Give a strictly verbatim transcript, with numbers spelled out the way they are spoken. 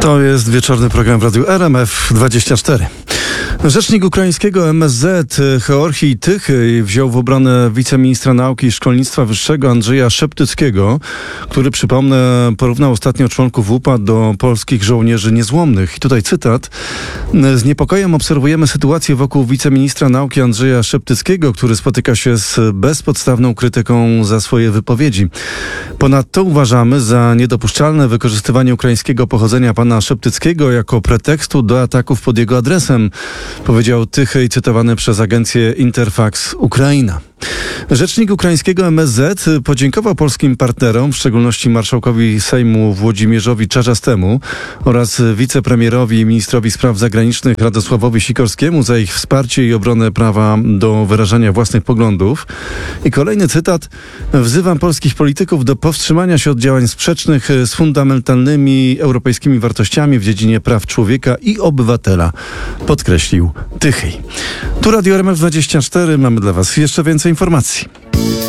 To jest wieczorny program w Radiu R M F dwadzieścia cztery. Rzecznik ukraińskiego M S Z Georgij Tychyj wziął w obronę wiceministra nauki i szkolnictwa wyższego Andrzeja Szeptyckiego, który, przypomnę, porównał ostatnio członków W U P a do polskich żołnierzy niezłomnych. I tutaj cytat. Z niepokojem obserwujemy sytuację wokół wiceministra nauki Andrzeja Szeptyckiego, który spotyka się z bezpodstawną krytyką za swoje wypowiedzi. Ponadto uważamy za niedopuszczalne wykorzystywanie ukraińskiego pochodzenia pana Szeptyckiego jako pretekstu do ataków pod jego adresem, powiedział Tychyj, cytowany przez agencję Interfax Ukraina. Rzecznik ukraińskiego M S Z podziękował polskim partnerom, w szczególności marszałkowi Sejmu Włodzimierzowi Czarzastemu oraz wicepremierowi i ministrowi spraw zagranicznych Radosławowi Sikorskiemu za ich wsparcie i obronę prawa do wyrażania własnych poglądów. I kolejny cytat. Wzywam polskich polityków do powstrzymania się od działań sprzecznych z fundamentalnymi europejskimi wartościami w dziedzinie praw człowieka i obywatela, podkreślił Tychyj. Tu Radio R M F dwadzieścia cztery. Mamy dla Was jeszcze więcej informacji.